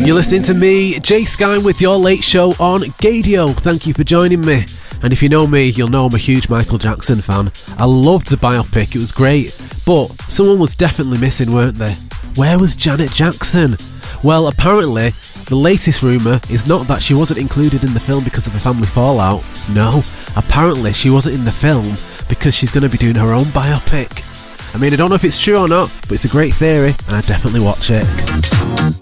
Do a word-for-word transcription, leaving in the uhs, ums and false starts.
You're listening to me, Jay Sky, with your late show on Gadio. Thank you for joining me. And if you know me, you'll know I'm a huge Michael Jackson fan. I loved the biopic, it was great. But someone was definitely missing, weren't they? Where was Janet Jackson? Well, apparently, the latest rumour is not that she wasn't included in the film because of a family fallout. No, apparently she wasn't in the film because she's going to be doing her own biopic. I mean, I don't know if it's true or not, but it's a great theory and I'd definitely watch it.